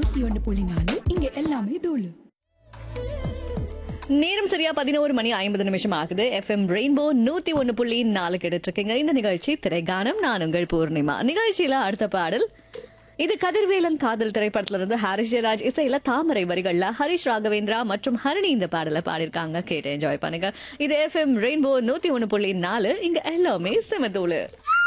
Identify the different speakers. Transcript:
Speaker 1: 101.4 இங்க எல்லாமே தூளு.
Speaker 2: நேரம் சரியா 11:50 ஆகுது. எஃப்எம் ரெயின்போ 101.4 கேட்டுட்டு இருக்கீங்க. இந்த நிகழ்ச்சி திரைகானம். நான் உங்கள் பூர்ணிமா. நிகழ்ச்சியில அடுத்த பாடல் இது கதிர்வேலன் காதல் திரைப்படத்துல இருந்து ஹாரிஸ் ஜெயராஜ் இசையில தாமரை வரிகள்ல ஹரிஷ் ராகவேந்திரா மற்றும் ஹரணி இந்த பாடலை பாடிருக்காங்க. கேட்டு என்ஜாய் பண்ணுங்க. இது எஃப்எம் ரெயின்போ 101.4 இங்க எல்லாமே செமதூளு.